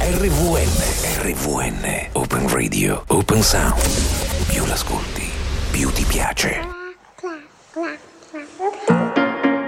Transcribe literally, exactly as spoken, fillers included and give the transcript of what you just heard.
R V N, R V N, Open Radio, Open Sound. Più l'ascolti, più ti piace.